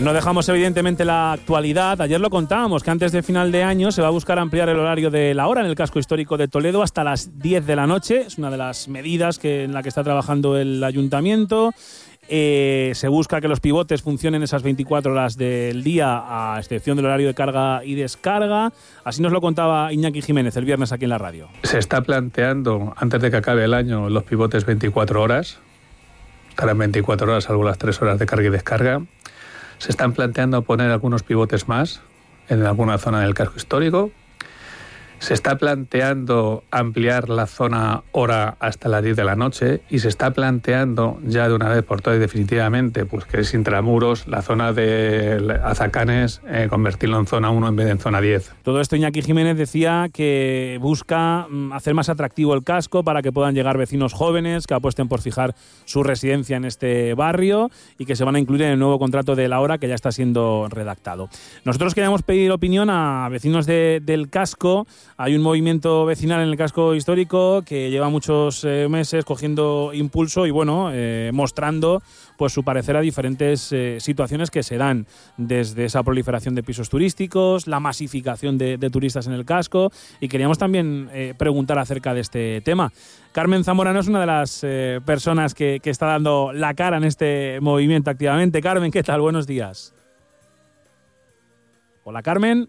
No dejamos evidentemente la actualidad. Ayer lo contábamos, que antes de final de año se va a buscar ampliar el horario de la hora en el casco histórico de Toledo hasta las 10 de la noche. Es una de las medidas en la que está trabajando el ayuntamiento. Se busca que los pivotes funcionen esas 24 horas del día, a excepción del horario de carga y descarga. Así nos lo contaba Iñaki Jiménez el viernes aquí en la radio. Se está planteando, antes de que acabe el año, los pivotes 24 horas. Estarán 24 horas, salvo las 3 horas de carga y descarga. Se están planteando poner algunos pivotes más en alguna zona del casco histórico. Se está planteando ampliar la zona hora hasta las 10 de la noche y se está planteando ya de una vez por todas y definitivamente pues que es intramuros la zona de Azacanes, convertirlo en zona 1 en vez de en zona 10. Todo esto Iñaki Jiménez decía que busca hacer más atractivo el casco para que puedan llegar vecinos jóvenes que apuesten por fijar su residencia en este barrio y que se van a incluir en el nuevo contrato de la hora que ya está siendo redactado. Nosotros queríamos pedir opinión a vecinos del casco. Hay un movimiento vecinal en el casco histórico que lleva muchos meses cogiendo impulso y mostrando pues su parecer a diferentes situaciones que se dan, desde esa proliferación de pisos turísticos, la masificación de turistas en el casco, y queríamos también preguntar acerca de este tema. Carmen Zamorano es una de las personas que está dando la cara en este movimiento activamente. Carmen, ¿qué tal? Buenos días. Hola, Carmen.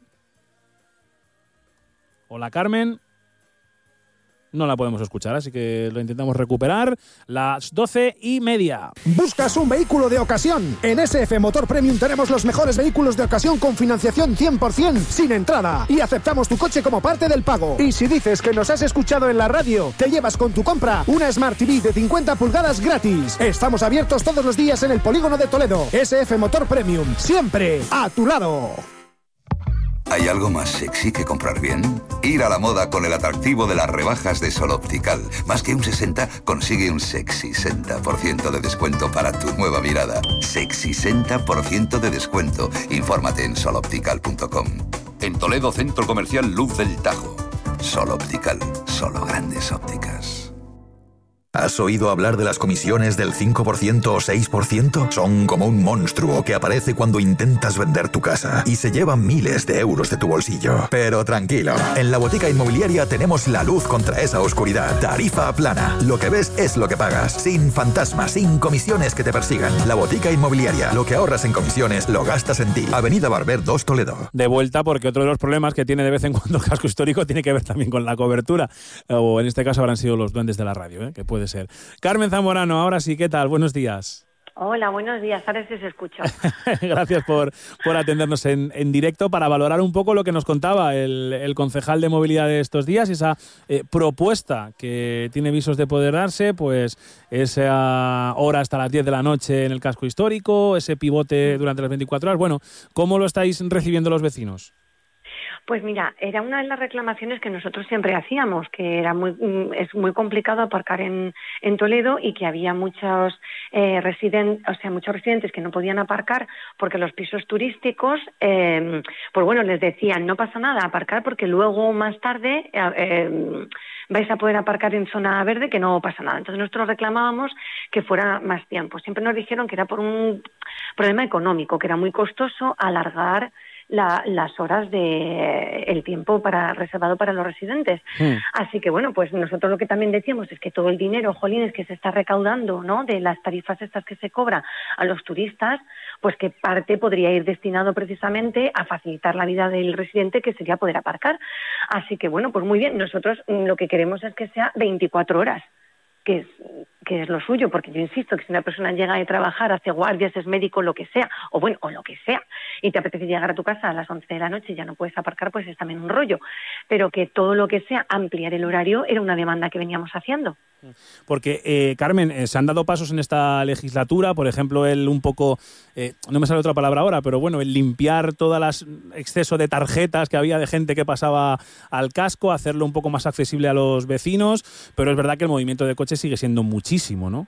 Hola, Carmen. No la podemos escuchar, así que lo intentamos recuperar. Las 12:30. ¿Buscas un vehículo de ocasión? En SF Motor Premium tenemos los mejores vehículos de ocasión con financiación 100% sin entrada. Y aceptamos tu coche como parte del pago. Y si dices que nos has escuchado en la radio, te llevas con tu compra una Smart TV de 50 pulgadas gratis. Estamos abiertos todos los días en el Polígono de Toledo. SF Motor Premium, siempre a tu lado. ¿Hay algo más sexy que comprar bien? Ir a la moda con el atractivo de las rebajas de Sol Optical. Más que un 60, consigue un sexy 60% de descuento para tu nueva mirada. Sexy 60% de descuento. Infórmate en soloptical.com. En Toledo, Centro Comercial Luz del Tajo. Sol Optical. Solo grandes ópticas. ¿Has oído hablar de las comisiones del 5% o 6%? Son como un monstruo que aparece cuando intentas vender tu casa y se llevan miles de euros de tu bolsillo. Pero tranquilo, en la Botica Inmobiliaria tenemos la luz contra esa oscuridad. Tarifa plana. Lo que ves es lo que pagas. Sin fantasmas, sin comisiones que te persigan. La Botica Inmobiliaria. Lo que ahorras en comisiones lo gastas en ti. Avenida Barber 2, Toledo. De vuelta, porque otro de los problemas que tiene de vez en cuando el casco histórico tiene que ver también con la cobertura. O en este caso habrán sido los duendes de la radio, que puede ser. Carmen Zamorano, ahora sí, ¿qué tal? Buenos días. Hola, buenos días, ahora sí se escucha. Gracias por atendernos en directo para valorar un poco lo que nos contaba el concejal de movilidad de estos días, esa propuesta que tiene visos de poder darse, pues esa hora hasta las 10 de la noche en el casco histórico, ese pivote durante las 24 horas. Bueno, ¿cómo lo estáis recibiendo los vecinos? Pues mira, era una de las reclamaciones que nosotros siempre hacíamos, que es muy complicado aparcar en Toledo y que había muchos residentes que no podían aparcar porque los pisos turísticos, les decían, no pasa nada, aparcar porque luego más tarde vais a poder aparcar en zona verde, que no pasa nada. Entonces nosotros reclamábamos que fuera más tiempo. Siempre nos dijeron que era por un problema económico, que era muy costoso alargar las horas de el tiempo reservado para los residentes. Así que pues nosotros lo que también decíamos es que todo el dinero, jolines, que se está recaudando, ¿no?, de las tarifas estas que se cobra a los turistas, pues que parte podría ir destinado precisamente a facilitar la vida del residente, que sería poder aparcar. Así que pues muy bien, nosotros lo que queremos es que sea 24 horas. Que es lo suyo, porque yo insisto que si una persona llega de trabajar, hace guardias, es médico, lo que sea, o lo que sea, y te apetece llegar a tu casa a las 11 de la noche y ya no puedes aparcar, pues es también un rollo. Pero que todo lo que sea ampliar el horario era una demanda que veníamos haciendo. Porque, Carmen, se han dado pasos en esta legislatura, por ejemplo, el no me sale otra palabra ahora, pero el limpiar todo el exceso de tarjetas que había de gente que pasaba al casco, hacerlo un poco más accesible a los vecinos, pero es verdad que el movimiento de coches sigue siendo muchísimo, ¿no?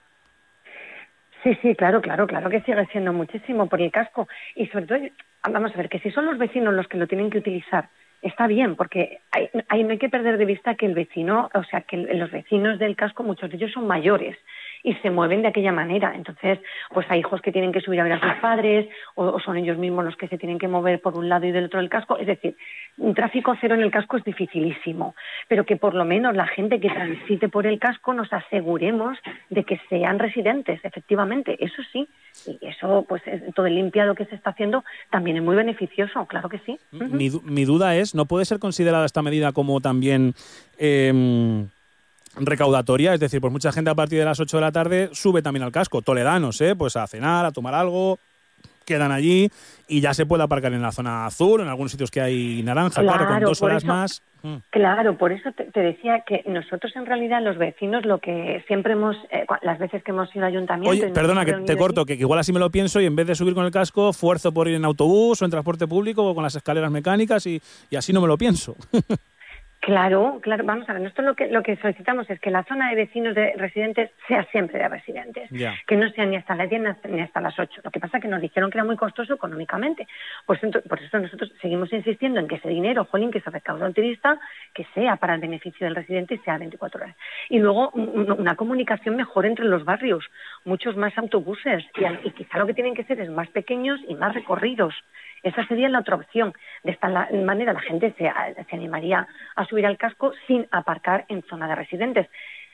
Sí, claro que sigue siendo muchísimo por el casco. Y sobre todo, vamos a ver, que si son los vecinos los que lo tienen que utilizar, está bien, porque no hay que perder de vista que el vecino, que los vecinos del casco, muchos de ellos son mayores y se mueven de aquella manera. Entonces, pues hay hijos que tienen que subir a ver a sus padres o son ellos mismos los que se tienen que mover por un lado y del otro del casco. Es decir, un tráfico cero en el casco es dificilísimo, pero que por lo menos la gente que transite por el casco nos aseguremos de que sean residentes, efectivamente, eso sí. Y eso, pues todo el limpiado que se está haciendo también es muy beneficioso, claro que sí. Mi duda es, ¿no puede ser considerada esta medida como también recaudatoria? Es decir, pues mucha gente a partir de las 8 de la tarde sube también al casco, toledanos, pues a cenar, a tomar algo, quedan allí y ya se puede aparcar en la zona azul, en algunos sitios que hay naranja, claro con 2 horas más. Claro, por eso te decía que nosotros en realidad los vecinos lo que siempre hemos, las veces que hemos ido al ayuntamiento... Oye, perdona que te corto, que igual así me lo pienso y en vez de subir con el casco, fuerzo por ir en autobús o en transporte público o con las escaleras mecánicas y así no me lo pienso. Claro, vamos a ver, nosotros lo que solicitamos es que la zona de vecinos de residentes sea siempre de residentes, que no sea ni hasta las 10 ni hasta las 8. Lo que pasa es que nos dijeron que era muy costoso económicamente. Por eso nosotros seguimos insistiendo en que ese dinero, jolín, que se recauda al turista, que sea para el beneficio del residente y sea 24 horas. Y luego una comunicación mejor entre los barrios, muchos más autobuses y quizá lo que tienen que ser es más pequeños y más recorridos. Esa sería la otra opción. De esta manera la gente se animaría a subir al casco sin aparcar en zona de residentes.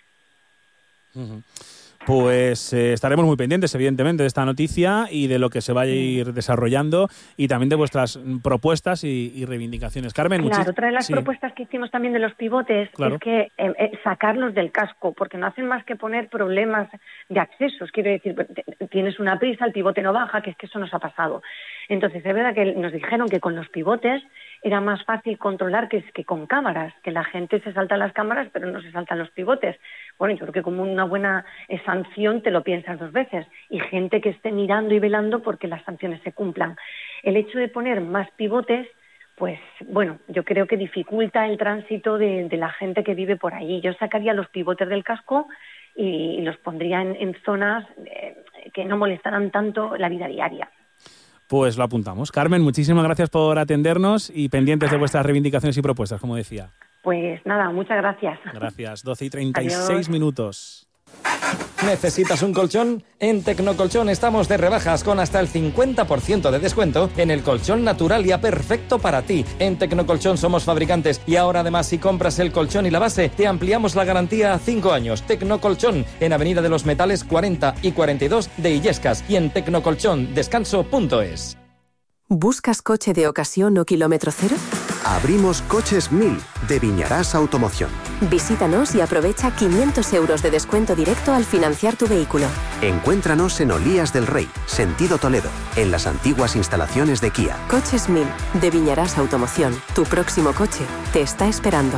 Pues estaremos muy pendientes, evidentemente, de esta noticia y de lo que se vaya a ir desarrollando y también de vuestras propuestas y reivindicaciones. Carmen, claro, otra de las propuestas que hicimos también de los pivotes es que sacarlos del casco, porque no hacen más que poner problemas de accesos. Quiero decir, tienes una prisa, el pivote no baja, que es que eso nos ha pasado. Entonces, es verdad que nos dijeron que con los pivotes era más fácil controlar que con cámaras, que la gente se salta las cámaras pero no se saltan los pivotes. Bueno, yo creo que como una buena sanción te lo piensas 2 veces y gente que esté mirando y velando porque las sanciones se cumplan. El hecho de poner más pivotes, pues bueno, yo creo que dificulta el tránsito de la gente que vive por allí. Yo sacaría los pivotes del casco y los pondría en zonas que no molestaran tanto la vida diaria. Pues lo apuntamos. Carmen, muchísimas gracias por atendernos y pendientes de vuestras reivindicaciones y propuestas, como decía. Pues nada, muchas gracias. Gracias. 12:36 Adiós. minutos. ¿Necesitas un colchón? En Tecnocolchón estamos de rebajas con hasta el 50% de descuento en el colchón Naturalia perfecto para ti. En Tecnocolchón somos fabricantes y ahora además si compras el colchón y la base te ampliamos la garantía a 5 años. Tecnocolchón en Avenida de los Metales 40 y 42 de Illescas y en tecnocolchondescanso.es. ¿Buscas coche de ocasión o kilómetro cero? Abrimos Coches 1000 de Viñarás Automoción. Visítanos y aprovecha 500 euros de descuento directo al financiar tu vehículo. Encuéntranos en Olías del Rey, sentido Toledo, en las antiguas instalaciones de Kia. Coches 1000 de Viñarás Automoción. Tu próximo coche te está esperando.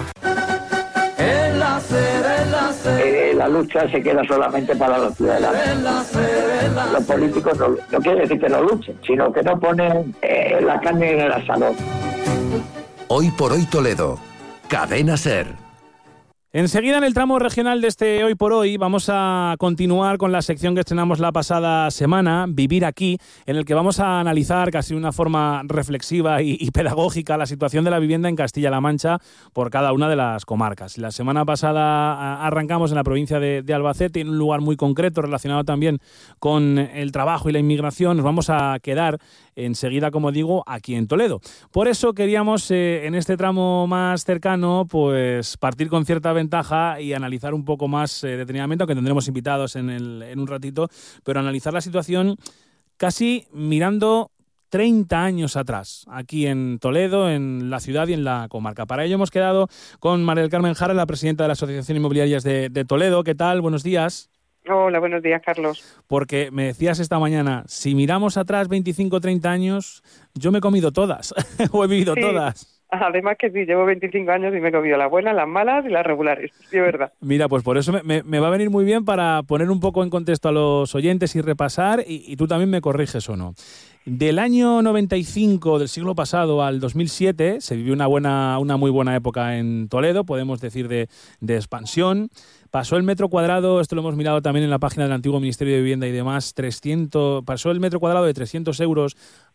La lucha se queda solamente para los ciudadanos. Los políticos no quiere decir que no luchen, sino que no ponen la carne en el asador. Hoy por hoy Toledo. Cadena SER. Enseguida en el tramo regional de este Hoy por Hoy vamos a continuar con la sección que estrenamos la pasada semana, Vivir Aquí, en el que vamos a analizar casi de una forma reflexiva y pedagógica la situación de la vivienda en Castilla-La Mancha por cada una de las comarcas. La semana pasada arrancamos en la provincia de Albacete, en un lugar muy concreto relacionado también con el trabajo y la inmigración. Nos vamos a quedar enseguida, como digo, aquí en Toledo. Por eso queríamos en este tramo más cercano pues partir con cierta ventaja y analizar un poco más detenidamente, aunque tendremos invitados en un ratito, pero analizar la situación casi mirando 30 años atrás, aquí en Toledo, en la ciudad y en la comarca. Para ello hemos quedado con María del Carmen Jara, la presidenta de la Asociación Inmobiliarias de Toledo. ¿Qué tal? Buenos días. Hola, buenos días, Carlos. Porque me decías esta mañana, si miramos atrás 25 o 30 años, yo me he comido todas, o he vivido todas. Además que sí, llevo 25 años y me he comido las buenas, las malas y las regulares, sí, es verdad. Mira, pues por eso me va a venir muy bien para poner un poco en contexto a los oyentes y repasar, y tú también me corriges o no. Del año 95 del siglo pasado al 2007 se vivió una muy buena época en Toledo, podemos decir de expansión. Pasó el metro cuadrado, esto lo hemos mirado también en la página del antiguo Ministerio de Vivienda y demás, pasó el metro cuadrado de 300 euros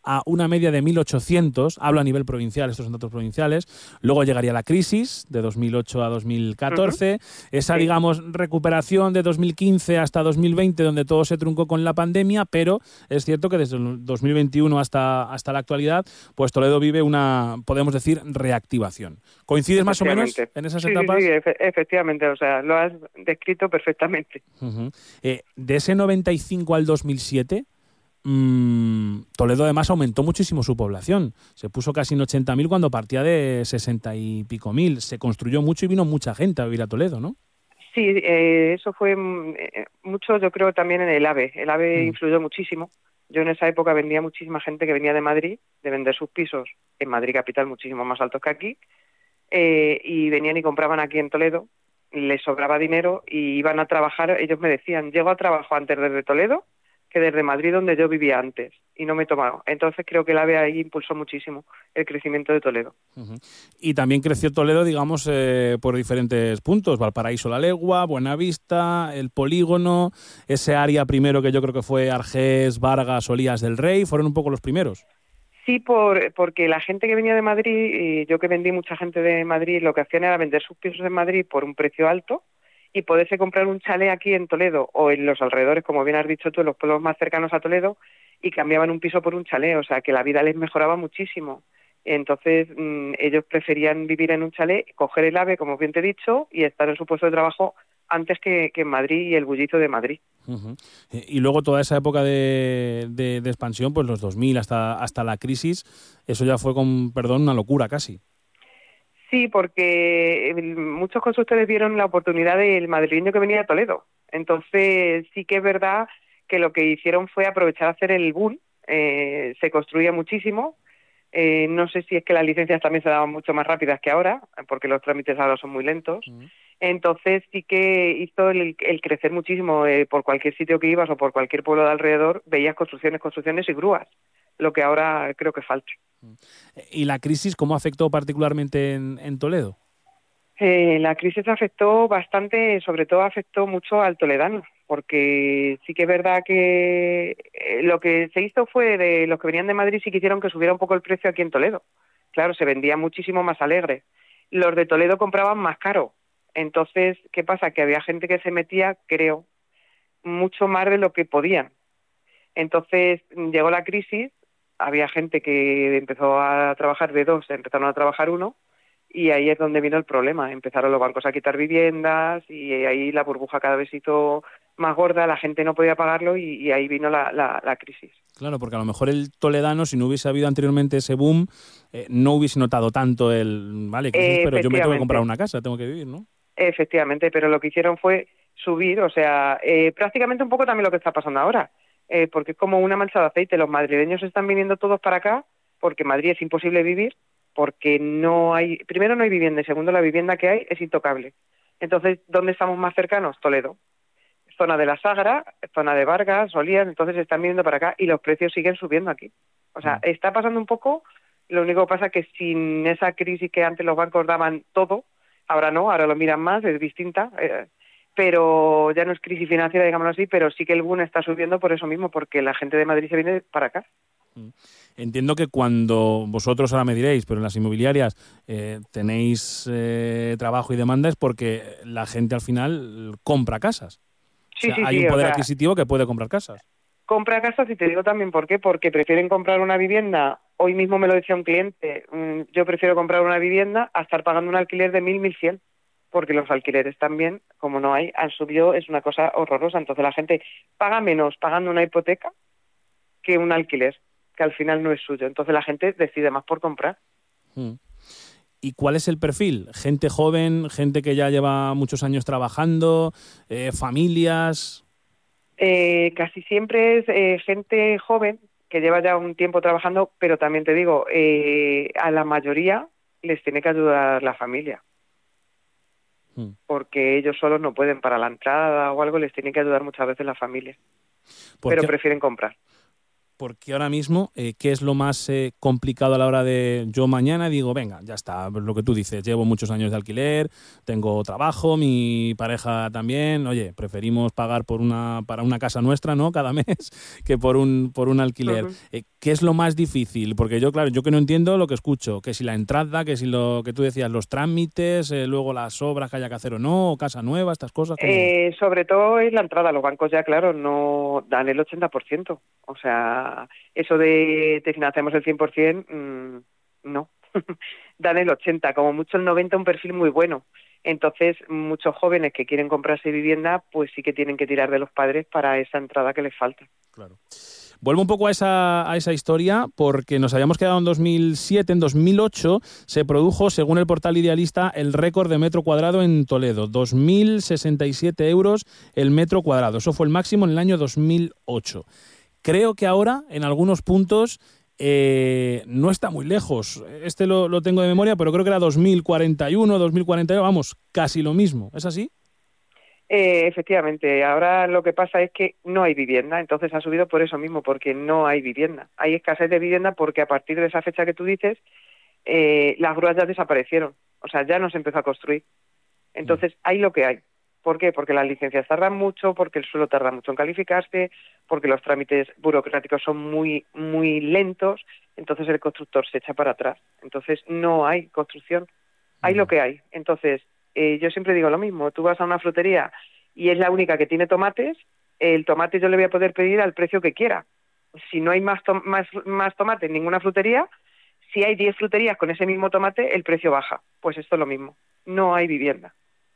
a una media de 1.800, hablo a nivel provincial, estos son datos provinciales. Luego llegaría la crisis de 2008 a 2014, esa, digamos, recuperación de 2015 hasta 2020, donde todo se truncó con la pandemia, pero es cierto que desde el 2021 hasta la actualidad, pues Toledo vive una, podemos decir, reactivación. ¿Coincides más o menos en esas etapas? Sí, efectivamente, o sea, lo has descrito perfectamente. De ese 95 al 2007, Toledo además aumentó muchísimo su población. Se puso casi en 80.000 cuando partía de 60 y pico mil. Se construyó mucho y vino mucha gente a vivir a Toledo, ¿no? Sí, eso fue mucho, yo creo, también en el AVE. El AVE influyó muchísimo. Yo en esa época vendía muchísima gente que venía de Madrid, de vender sus pisos en Madrid capital muchísimo más altos que aquí, y venían y compraban aquí en Toledo, les sobraba dinero y iban a trabajar. Ellos me decían, llego a trabajo antes desde Toledo que desde Madrid, donde yo vivía antes, y no me he tomado. Entonces creo que el AVE ahí impulsó muchísimo el crecimiento de Toledo. Y también creció Toledo, digamos, por diferentes puntos: Valparaíso, La Legua, Buenavista, el Polígono, ese área primero que yo creo que fue Argés, Vargas, Olías del Rey, fueron un poco los primeros. Sí, porque la gente que venía de Madrid, y yo que vendí mucha gente de Madrid, lo que hacían era vender sus pisos en Madrid por un precio alto y poderse comprar un chalet aquí en Toledo o en los alrededores, como bien has dicho tú, en los pueblos más cercanos a Toledo, y cambiaban un piso por un chalet, o sea que la vida les mejoraba muchísimo. Entonces ellos preferían vivir en un chalet, coger el AVE, como bien te he dicho, y estar en su puesto de trabajo antes que en Madrid y el bullicio de Madrid. Y luego toda esa época de expansión, pues los 2000 hasta la crisis, eso ya fue, con perdón, una locura casi. Sí, porque muchos constructores vieron la oportunidad del madrileño que venía de Toledo. Entonces sí que es verdad que lo que hicieron fue aprovechar a hacer el boom. Se construía muchísimo. No sé si es que las licencias también se daban mucho más rápidas que ahora, porque los trámites ahora son muy lentos. Entonces sí que hizo el crecer muchísimo. Por cualquier sitio que ibas o por cualquier pueblo de alrededor veías construcciones y grúas, lo que ahora creo que falta. ¿Y la crisis cómo afectó particularmente en Toledo? La crisis afectó bastante, sobre todo afectó mucho al toledano, porque sí que es verdad que lo que se hizo fue, de los que venían de Madrid, sí que hicieron que subiera un poco el precio aquí en Toledo. Claro, se vendía muchísimo más alegre. Los de Toledo compraban más caro. Entonces, ¿qué pasa? Que había gente que se metía, creo, mucho más de lo que podían. Entonces llegó la crisis, había gente que empezó a trabajar de dos, empezaron a trabajar uno, y ahí es donde vino el problema. Empezaron los bancos a quitar viviendas y ahí la burbuja cada vez hizo más gorda, la gente no podía pagarlo y ahí vino la crisis. Claro, porque a lo mejor el toledano, si no hubiese habido anteriormente ese boom, no hubiese notado tanto vale, crisis, pero yo me tengo que comprar una casa, tengo que vivir, ¿no? Efectivamente, pero lo que hicieron fue subir, o sea, prácticamente un poco también lo que está pasando ahora, porque es como una mancha de aceite. Los madrileños están viniendo todos para acá porque en Madrid es imposible vivir, porque primero no hay vivienda y segundo la vivienda que hay es intocable. Entonces, ¿dónde estamos más cercanos? Toledo. Zona de la Sagra, zona de Vargas, Olías, entonces están viniendo para acá y los precios siguen subiendo aquí. O sea, está pasando un poco, lo único que pasa es que sin esa crisis que antes los bancos daban todo, ahora no, ahora lo miran más, es distinta, pero ya no es crisis financiera, digámoslo así, pero sí que el boom está subiendo por eso mismo, porque la gente de Madrid se viene para acá. Entiendo que cuando vosotros, ahora me diréis, pero en las inmobiliarias tenéis trabajo y demanda, es porque la gente al final compra casas. Sí, o sea, hay un poder adquisitivo que puede comprar casas. Compra casas, y te digo también por qué, porque prefieren comprar una vivienda. Hoy mismo me lo decía un cliente, yo prefiero comprar una vivienda a estar pagando un alquiler de 1.000, 1.100, porque los alquileres también, como no hay, han subido, es una cosa horrorosa. Entonces la gente paga menos pagando una hipoteca que un alquiler, que al final no es suyo. Entonces la gente decide más por comprar. ¿Y cuál es el perfil? ¿Gente joven, gente que ya lleva muchos años trabajando, familias? Casi siempre es gente joven que lleva ya un tiempo trabajando, pero también te digo, a la mayoría les tiene que ayudar la familia, porque ellos solos no pueden, para la entrada o algo les tiene que ayudar muchas veces la familia, pero prefieren comprar. porque ahora mismo, ¿qué es lo más complicado a la hora de yo mañana digo, venga, ya está, lo que tú dices, llevo muchos años de alquiler, tengo trabajo, mi pareja también, oye, preferimos pagar para una casa nuestra, ¿no?, cada mes, que por un alquiler. ¿Qué es lo más difícil? Porque yo, claro, yo que no entiendo lo que escucho, que si la entrada, que si lo que tú decías, los trámites, luego las obras que haya que hacer o no, o casa nueva, estas cosas. Sobre todo es la entrada, los bancos ya, claro, no dan el 80%, o sea, eso de te financiamos el 100%, no, dan el 80%, como mucho el 90%, un perfil muy bueno. Entonces, muchos jóvenes que quieren comprarse vivienda, pues sí que tienen que tirar de los padres para esa entrada que les falta. Claro. Vuelvo un poco a esa historia, porque nos habíamos quedado en 2007, en 2008 se produjo, según el portal Idealista, el récord de metro cuadrado en Toledo, 2.067 euros el metro cuadrado. Eso fue el máximo en el año 2008. Creo que ahora, en algunos puntos, no está muy lejos. Lo tengo de memoria, pero creo que era 2041, 2042, vamos, casi lo mismo. ¿Es así? Efectivamente. Ahora lo que pasa es que no hay vivienda, entonces ha subido por eso mismo, porque no hay vivienda. Hay escasez de vivienda porque a partir de esa fecha que tú dices, las grúas ya desaparecieron. O sea, ya no se empezó a construir. Entonces, hay lo que hay. ¿Por qué? Porque las licencias tardan mucho, porque el suelo tarda mucho en calificarse, porque los trámites burocráticos son muy, muy lentos, entonces el constructor se echa para atrás. Entonces no hay construcción, hay lo que hay. Entonces yo siempre digo lo mismo, tú vas a una frutería y es la única que tiene tomates, el tomate yo le voy a poder pedir al precio que quiera. Si no hay más tomate en ninguna frutería, si hay 10 fruterías con ese mismo tomate, el precio baja. Pues esto es lo mismo, no hay vivienda.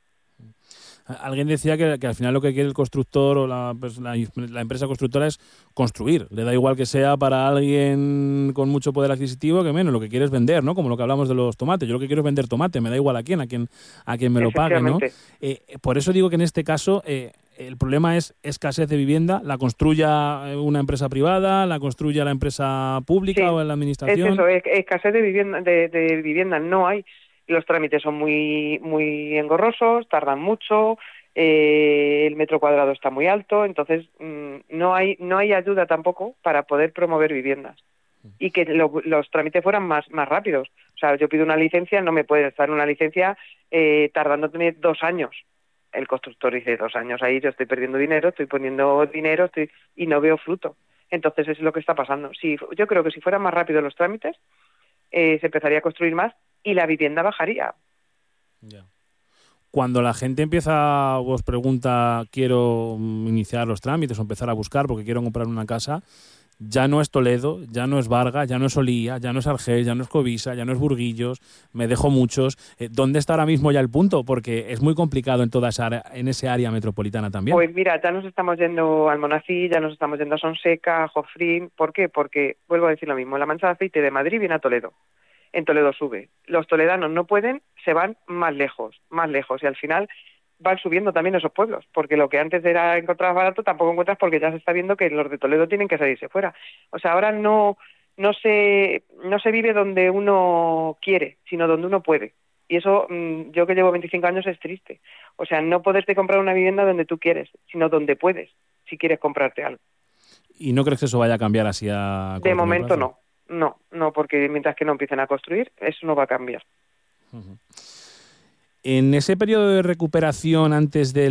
Alguien decía que al final lo que quiere el constructor o la empresa constructora es construir. Le da igual que sea para alguien con mucho poder adquisitivo que menos. Lo que quiere es vender, ¿no? Como lo que hablamos de los tomates. Yo lo que quiero es vender tomate. Me da igual a quién me lo pague, ¿no? Por eso digo que en este caso el problema es escasez de vivienda. La construya una empresa privada, la construya la empresa pública o la administración. Es eso, escasez de vivienda no hay. Los trámites son muy muy engorrosos, tardan mucho, el metro cuadrado está muy alto, entonces no hay ayuda tampoco para poder promover viviendas y que los trámites fueran más rápidos. O sea, yo pido una licencia, no me puede estar una licencia tardando 2 años. El constructor dice 2 años ahí, yo estoy perdiendo dinero, estoy poniendo dinero y no veo fruto. Entonces es lo que está pasando. Yo creo que si fueran más rápidos los trámites, se empezaría a construir más y la vivienda bajaría. Ya. Cuando la gente os pregunta, quiero iniciar los trámites o empezar a buscar porque quiero comprar una casa, ya no es Toledo, ya no es Vargas, ya no es Olía, ya no es Argel, ya no es Covisa, ya no es Burguillos, me dejo muchos. ¿Dónde está ahora mismo ya el punto? Porque es muy complicado en ese área metropolitana también. Pues mira, ya nos estamos yendo a Almonacid, ya nos estamos yendo a Sonseca, a Jofrín. ¿Por qué? Porque, vuelvo a decir lo mismo, la mancha de aceite de Madrid viene a Toledo. En Toledo sube. Los toledanos no pueden, se van más lejos, y al final van subiendo también esos pueblos, porque lo que antes era encontrar barato tampoco encuentras porque ya se está viendo que los de Toledo tienen que salirse fuera. O sea, ahora no se vive donde uno quiere, sino donde uno puede. Y eso, yo que llevo 25 años, es triste. O sea, no poderte comprar una vivienda donde tú quieres, sino donde puedes, si quieres comprarte algo. ¿Y no crees que eso vaya a cambiar así a de momento plazo? No, porque mientras que no empiecen a construir, eso no va a cambiar. Uh-huh. En ese periodo de recuperación antes de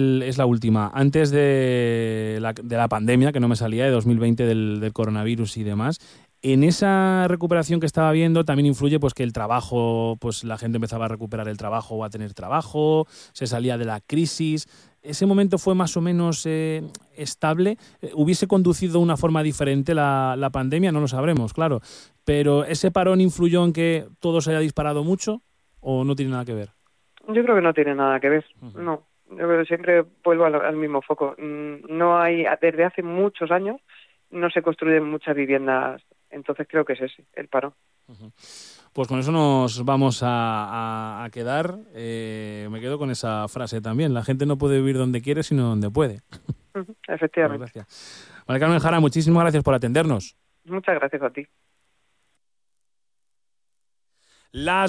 la pandemia, que no me salía, de 2020 del coronavirus y demás, en esa recuperación que estaba viendo también influye pues que el trabajo, pues la gente empezaba a recuperar el trabajo o a tener trabajo, se salía de la crisis. ¿Ese momento fue más o menos estable? ¿Hubiese conducido de una forma diferente la pandemia? No lo sabremos, claro. Pero ¿ese parón influyó en que todo se haya disparado mucho o no tiene nada que ver? Yo creo que no tiene nada que ver, no. Yo creo que siempre vuelvo al mismo foco. No hay, desde hace muchos años, no se construyen muchas viviendas, entonces creo que es ese, el parón. Uh-huh. Pues con eso nos vamos a quedar. Me quedo con esa frase también. La gente no puede vivir donde quiere, sino donde puede. Uh-huh, efectivamente. Pues gracias. María Carmen Jara, muchísimas gracias por atendernos. Muchas gracias a ti. Las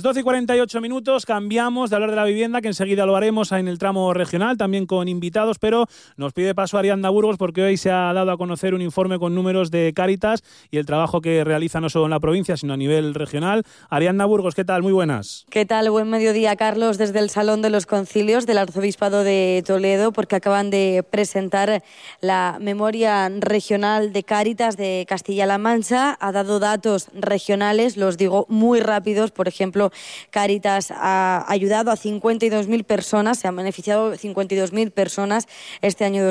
12:48, cambiamos de hablar de la vivienda, que enseguida lo haremos en el tramo regional, también con invitados, pero nos pide paso Ariadna Burgos porque hoy se ha dado a conocer un informe con números de Cáritas y el trabajo que realiza no solo en la provincia, sino a nivel regional. Ariadna Burgos, ¿qué tal? Muy buenas. ¿Qué tal? Buen mediodía, Carlos, desde el Salón de los Concilios del Arzobispado de Toledo, porque acaban de presentar la memoria regional de Cáritas de Castilla-La Mancha. Ha dado datos regionales, los digo muy rápidos. Por ejemplo, Cáritas ha ayudado a 52.000 personas, se han beneficiado 52.000 personas este año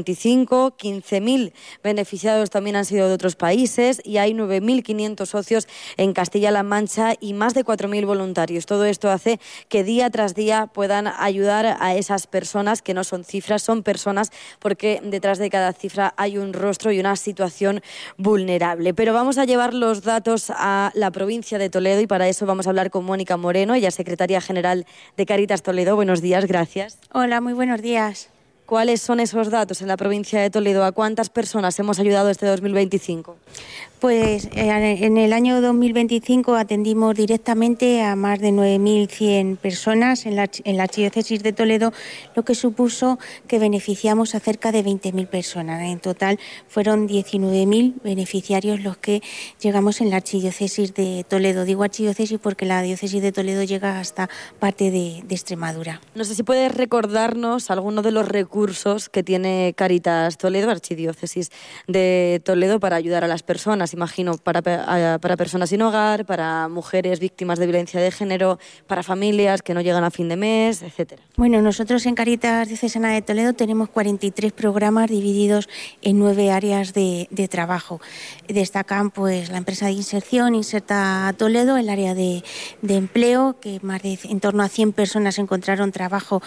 2025, 15.000 beneficiados también han sido de otros países y hay 9.500 socios en Castilla-La Mancha y más de 4.000 voluntarios. Todo esto hace que día tras día puedan ayudar a esas personas, que no son cifras, son personas, porque detrás de cada cifra hay un rostro y una situación vulnerable. Pero vamos a llevar los datos a la provincia de Toledo y para eso vamos a hablar con Mónica Moreno, ella es secretaria general de Cáritas Toledo. Buenos días, gracias. Hola, muy buenos días. ¿Cuáles son esos datos en la provincia de Toledo? ¿A cuántas personas hemos ayudado este 2025? Pues en el año 2025 atendimos directamente a más de 9.100 personas en la archidiócesis de Toledo, lo que supuso que beneficiamos a cerca de 20.000 personas. En total fueron 19.000 beneficiarios los que llegamos en la archidiócesis de Toledo. Digo archidiócesis porque la diócesis de Toledo llega hasta parte de Extremadura. No sé si puedes recordarnos algunos de los recursos que tiene Cáritas Toledo, archidiócesis de Toledo, para ayudar a las personas. Imagino para personas sin hogar, para mujeres víctimas de violencia de género, para familias que no llegan a fin de mes, etcétera. Bueno, nosotros en Cáritas Diocesana de Toledo tenemos 43 programas divididos en 9 áreas de trabajo. Destacan pues la empresa de inserción Inserta Toledo, el área de empleo, que en torno a 100 personas encontraron trabajo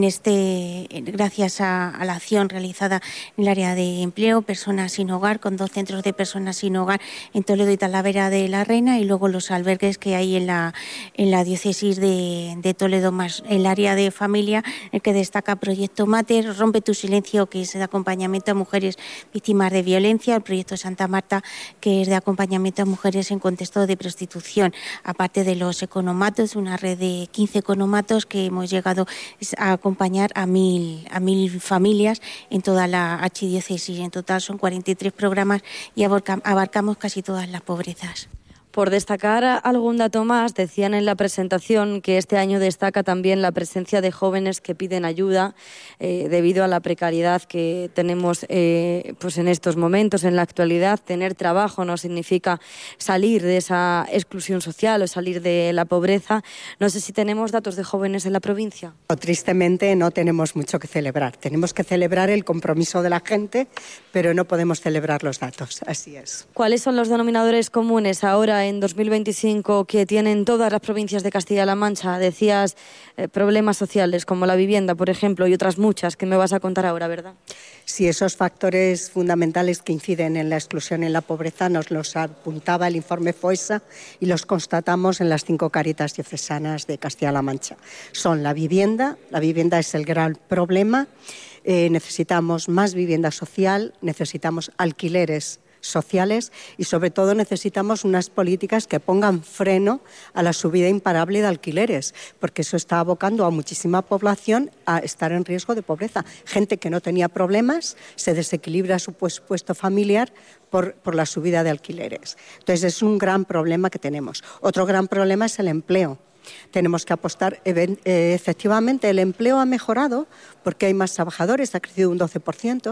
gracias a la acción realizada en el área de empleo, personas sin hogar, con 2 centros de personas sin hogar en Toledo y Talavera de la Reina, y luego los albergues que hay en la diócesis de Toledo, más el área de familia, el que destaca Proyecto Mater, Rompe tu Silencio, que es de acompañamiento a mujeres víctimas de violencia, el Proyecto Santa Marta, que es de acompañamiento a mujeres en contexto de prostitución, aparte de los economatos, una red de 15 economatos que hemos llegado a acompañar a 1.000 familias en toda la archidiócesis. En total son 43 programas y abarcamos casi todas las pobrezas. Por destacar algún dato más, decían en la presentación que este año destaca también la presencia de jóvenes que piden ayuda debido a la precariedad que tenemos pues en estos momentos, en la actualidad. Tener trabajo no significa salir de esa exclusión social o salir de la pobreza. No sé si tenemos datos de jóvenes en la provincia. Tristemente no tenemos mucho que celebrar. Tenemos que celebrar el compromiso de la gente, pero no podemos celebrar los datos. Así es. ¿Cuáles son los denominadores comunes ahora en 2025 que tienen todas las provincias de Castilla-La Mancha? Decías problemas sociales como la vivienda, por ejemplo, y otras muchas que me vas a contar ahora, ¿verdad? Sí, esos factores fundamentales que inciden en la exclusión y en la pobreza nos los apuntaba el informe FOESA y los constatamos en las 5 Cáritas diocesanas de Castilla-La Mancha. Son la vivienda es el gran problema, necesitamos más vivienda social, necesitamos alquileres sociales y sobre todo necesitamos unas políticas que pongan freno a la subida imparable de alquileres, porque eso está abocando a muchísima población a estar en riesgo de pobreza. Gente que no tenía problemas, se desequilibra su puesto familiar por la subida de alquileres. Entonces es un gran problema que tenemos. Otro gran problema es el empleo. Tenemos que apostar, efectivamente el empleo ha mejorado porque hay más trabajadores, ha crecido un 12%,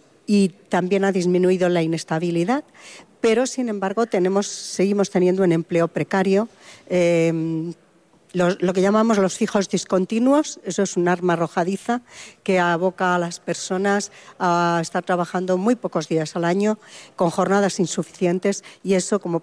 y también ha disminuido la inestabilidad, pero sin embargo seguimos teniendo un empleo precario. Lo que llamamos los fijos discontinuos, eso es un arma arrojadiza que aboca a las personas a estar trabajando muy pocos días al año, con jornadas insuficientes, y eso, como